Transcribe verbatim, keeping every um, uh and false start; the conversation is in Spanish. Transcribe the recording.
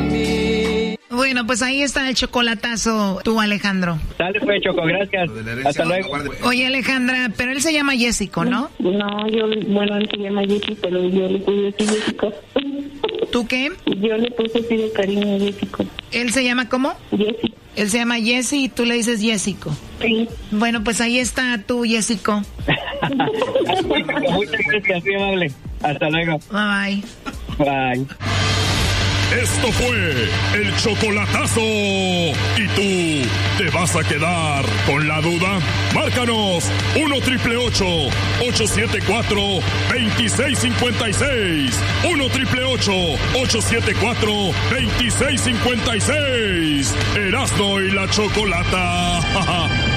mí. Bueno, pues ahí está el chocolatazo, tú, Alejandro. Dale pues, Choco, gracias. Hasta luego. Oye, Alejandra, pero él se llama Jessico, ¿no? No, yo, bueno, él se llama Jessico, pero yo le puse así Jessico. ¿Tú qué? Yo le puse así de cariño a Jessico. ¿Él se llama cómo? Jessico. Él se llama Jesse y tú le dices Jessico. Sí. Bueno, pues ahí está tú, Jessico. Muchas gracias, muy amable. Hasta luego. Bye, bye. Bye. Esto fue el chocolatazo. ¿Y tú te vas a quedar con la duda? Márcanos uno triple ocho, ocho siete cuatro, dos seis cinco seis. uno triple ocho, ocho siete cuatro, dos seis cinco seis. Erasmo y la Chocolata.